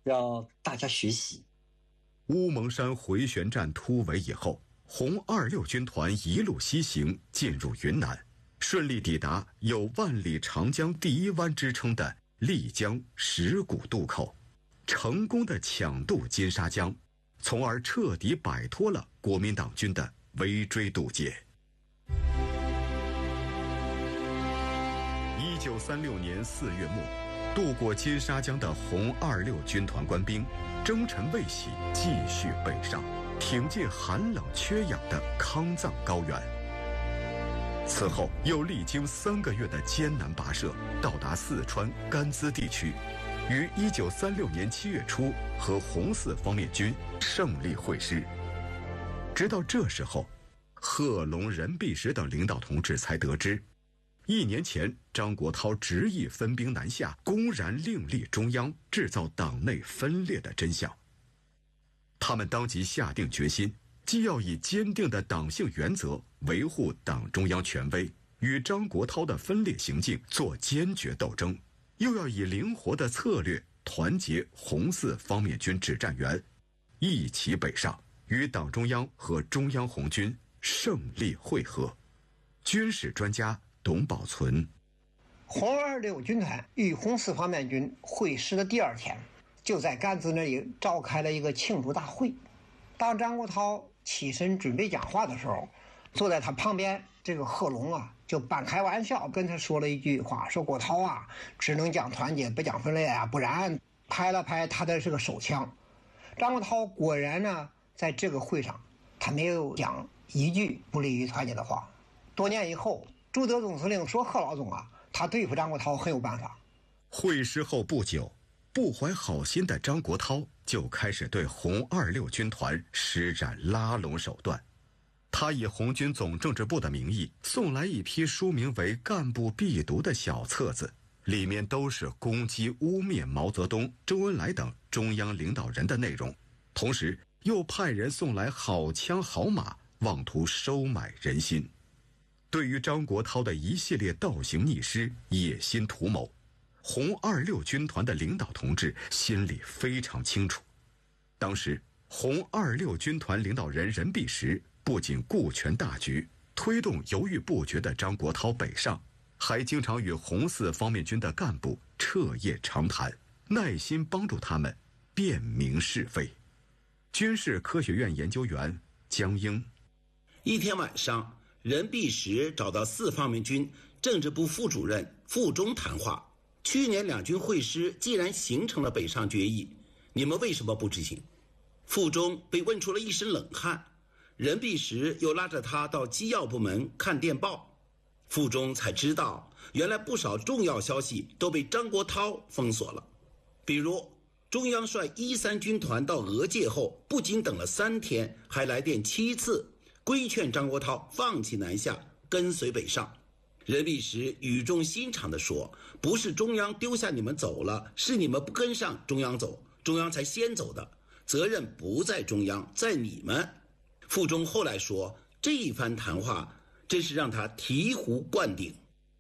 让大家学习。 乌蒙山回旋站突围以后，红26军团一路西行，进入云南，顺利抵达有万里长江第一湾之称的丽江石鼓渡口，成功地抢渡金沙江，从而彻底摆脱了国民党军的围追堵截。1936年4月末，渡过金沙江的红26军团官兵征尘未洗，继续北上，挺进寒冷缺氧的康藏高原。此后又历经3个月的艰难跋涉，到达四川甘孜地区，于1936年7月初和红四方面军胜利会师。直到这时候，贺龙、任弼时等领导同志才得知，1年前张国焘执意分兵南下，公然另立中央，制造党内分裂的真相。他们当即下定决心，既要以坚定的党性原则维护党中央权威，与张国焘的分裂行径做坚决斗争，又要以灵活的策略团结红四方面军指战员，一起北上，与党中央和中央红军胜利会合。军事专家董宝存： 红26军团与红四方面军会师的第2天，就在甘孜那里召开了一个庆祝大会。当张国焘起身准备讲话的时候，坐在他旁边这个贺龙啊，就半开玩笑跟他说了一句话，说国焘啊，只能讲团结不讲分裂啊，不然。拍了拍他的这个手枪。张国焘果然呢，在这个会上他没有讲一句不利于团结的话。多年以后，朱德总司令说，贺老总啊，他对付张国焘很有办法。 会师后不久，不怀好心的张国焘就开始对红26军团施展拉拢手段。他以红军总政治部的名义送来一批书名为《干部必读》的小册子，里面都是攻击污蔑毛泽东、周恩来等中央领导人的内容，同时又派人送来好枪好马，妄图收买人心。对于张国焘的一系列倒行逆施、野心图谋，红26军团的领导同志心里非常清楚。当时红26军团领导人任弼时不仅顾全大局，推动犹豫不决的张国焘北上，还经常与红四方面军的干部彻夜长谈，耐心帮助他们辨明是非。军事科学院研究员江英： 一天晚上，任弼时找到四方面军政治部副主任傅忠谈话，去年两军会师既然形成了北上决议，你们为什么不执行？傅忠被问出了一身冷汗，任弼时又拉着他到机要部门看电报，傅忠才知道原来不少重要消息都被张国焘封锁了。比如中央率13军团到俄界后，不仅等了3天，还来电7次规劝张国焘放弃南下，跟随北上。任弼时语重心长地说，不是中央丢下你们走了，是你们不跟上中央走，中央才先走的，责任不在中央，在你们。傅忠后来说，这一番谈话真是让他醍醐灌顶。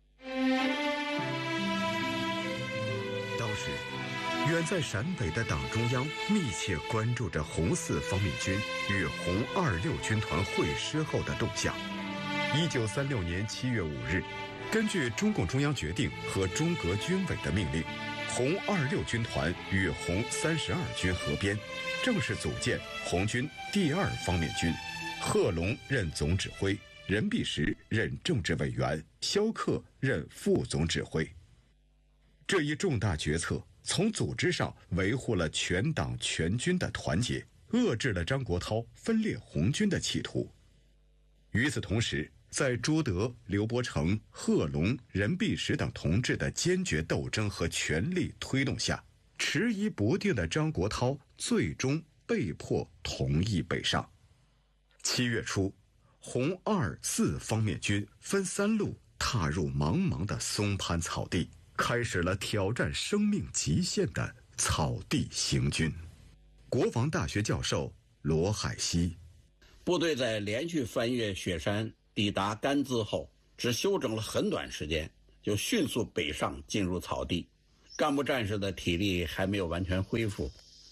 当时远在陕北的党中央密切关注着红四方面军与红26军团会师后的动向。1936年7月5日，根据中共中央决定和中革军委的命令，红26军团与红32军合编，正式组建红军第2方面军，贺龙任总指挥，任弼时任政治委员，萧克任副总指挥。这一重大决策从组织上维护了全党全军的团结，遏制了张国焘分裂红军的企图。与此同时，在朱德、刘伯承、贺龙、任弼时等同志的坚决斗争和全力推动下，迟疑不定的张国焘最终被迫同意北上。7月初，红2、4方面军分3路踏入茫茫的松潘草地，开始了挑战生命极限的草地行军。国防大学教授罗海西： 部队在连续翻越雪山抵达甘孜后，只休整了很短时间，就迅速北上进入草地。干部战士的体力还没有完全恢复，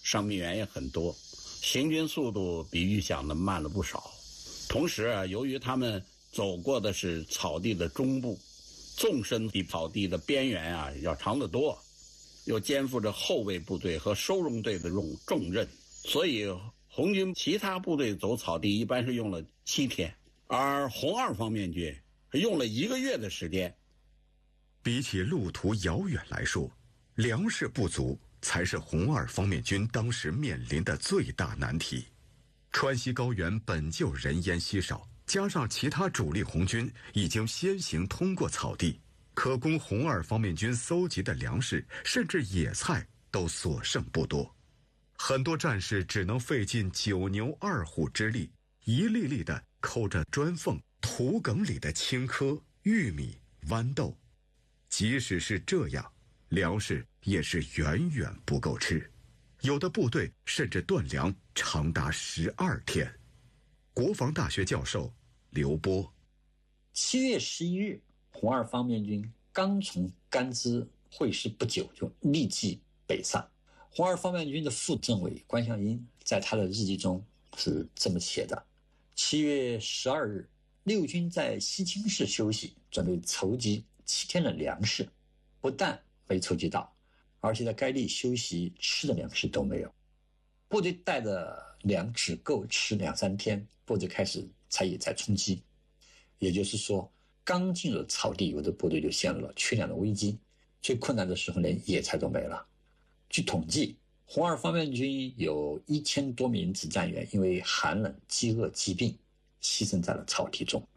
伤病员也很多，行军速度比预想的慢了不少。同时啊，由于他们走过的是草地的中部，纵深比草地的边缘啊要长得多，又肩负着后卫部队和收容队的重任，所以红军其他部队走草地一般是用了7天，而红二方面军用了1个月的时间。 比起路途遥远来说，粮食不足才是红二方面军当时面临的最大难题。川西高原本就人烟稀少，加上其他主力红军已经先行通过草地，可供红二方面军搜集的粮食甚至野菜都所剩不多。很多战士只能费尽9牛2虎之力，一粒粒地抠着砖缝、土埂里的青稞、玉米、豌豆。即使是这样，粮食也是远远不够吃，有的部队甚至断粮长达12天。国防大学教授刘波 ，7月11日，红二方面军刚从甘孜会师不久，就立即北上。红二方面军的副政委关向英在他的日记中是这么写的：7月12日，六军在西青市休息，准备筹集7天的粮食，不但没筹集到，而且在该地休息吃的粮食都没有。部队带的粮只够吃2-3天，部队开始采野菜充饥。也就是说，刚进入草地，有的部队就陷入了缺粮的危机。最困难的时候，连野菜都没了。据统计，红二方面军有1000多名指战员因为寒冷、饥饿、疾病牺牲在了草地中。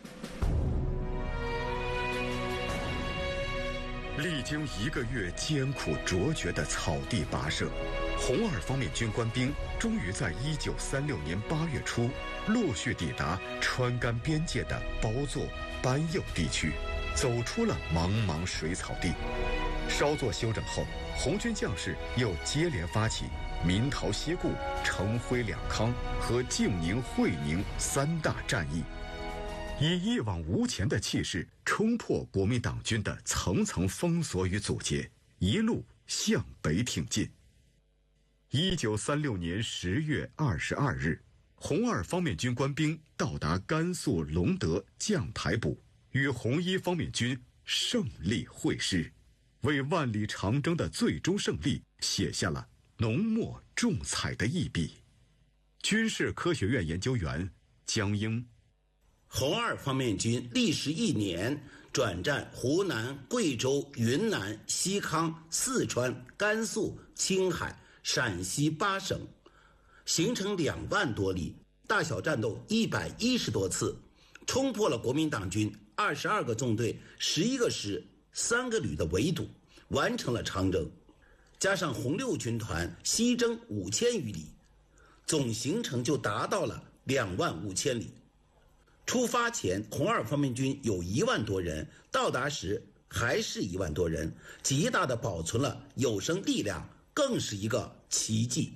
历经1个月艰苦卓绝的草地跋涉，红二方面军官兵终于在1936年8月初陆续抵达川甘边界的包座、班右地区，走出了茫茫水草地。稍作休整后，红军将士又接连发起民逃西固、城辉两康和静宁、会宁3大战役，以一往无前的气势冲破国民党军的层层封锁与阻截，一路向北挺进。1936年10月22日，红二方面军官兵到达甘肃隆德将台堡，与红一方面军胜利会师，为万里长征的最终胜利写下了浓墨重彩的一笔。军事科学院研究员江英， 红二方面军历时1年，转战湖南、贵州、云南、西康、四川、甘肃、青海、陕西8省，行程2万多里，大小战斗110多次，冲破了国民党军22个纵队、11个师、3个旅的围堵，完成了长征。加上红六军团西征5000余里，总行程就达到了25000里。出发前，红二方面军有1万多人，到达时还是1万多人，极大地保存了有生力量，更是一个奇迹。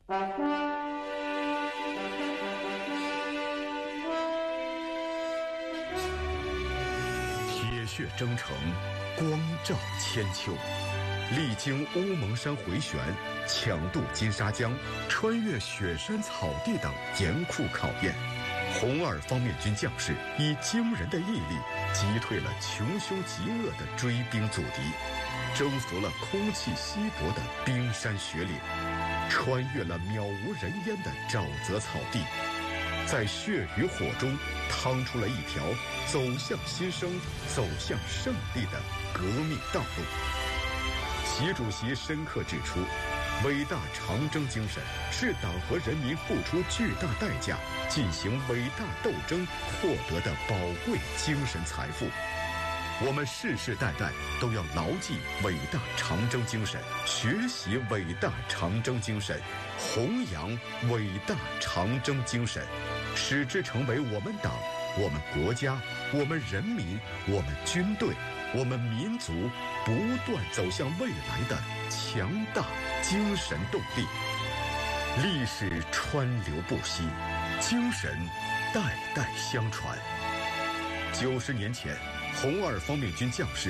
铁血征程，光照千秋，历经乌蒙山回旋、抢渡金沙江、穿越雪山草地等严酷考验，红二方面军将士以惊人的毅力击退了穷凶极恶的追兵阻敌，征服了空气稀薄的冰山雪岭，穿越了渺无人烟的沼泽草地，在血与火中趟出了一条走向新生、走向胜利的革命道路。习主席深刻指出，伟大长征精神是党和人民付出巨大代价进行伟大斗争获得的宝贵精神财富。我们世世代代都要牢记伟大长征精神，学习伟大长征精神，弘扬伟大长征精神，使之成为我们党、我们国家、我们人民、我们军队、我们民族不断走向未来的强大精神动力。历史川流不息，精神代代相传。90年前，红二方面军将士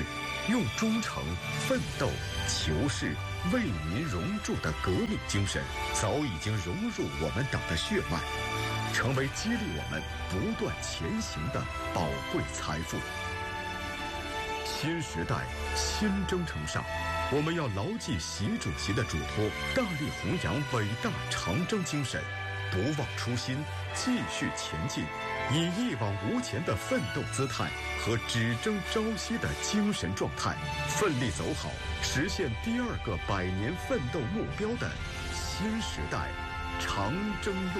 用忠诚、奋斗、求是、为民荣铸的革命精神，早已经融入我们党的血脉，成为激励我们不断前行的宝贵财富。新时代新征程上，我们要牢记习主席的嘱托，大力弘扬伟大长征精神，不忘初心，继续前进，以一往无前的奋斗姿态和只争朝夕的精神状态，奋力走好实现第二个100年奋斗目标的新时代长征路。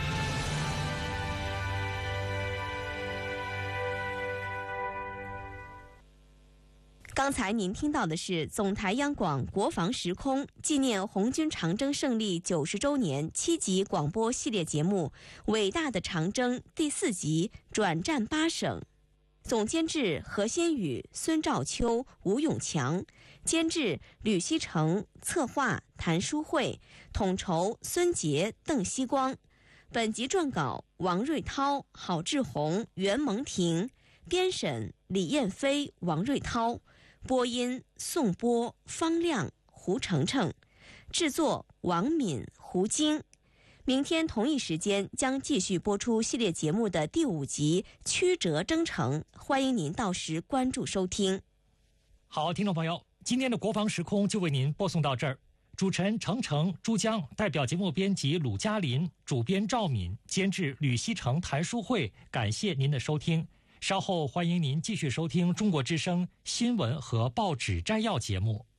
刚才您听到的是总台央广国防时空纪念红军长征胜利90周年7集广播系列节目《伟大的长征》第4集转战8省，总监制何先宇、孙兆秋、吴永强，监制吕锡成，策划谭书慧，统筹孙杰、邓锡光。本集撰稿王瑞涛、郝志宏、袁蒙婷，编审李燕飞、王瑞涛。播音宋波、方亮、胡程程，制作王敏、胡晶。明天同一时间将继续播出系列节目的第5集《曲折征程》，欢迎您到时关注收听。 好，听众朋友，今天的国防时空就为您播送到这儿。主持人程程、珠江，代表节目编辑鲁嘉林，主编赵敏，监制吕锡成、谭书慧，感谢您的收听。稍后欢迎您继续收听中国之声新闻和报纸摘要节目。